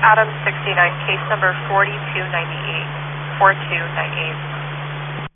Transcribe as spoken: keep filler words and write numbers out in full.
Adam sixty-nine, case number forty-two ninety-eight, four two nine eight.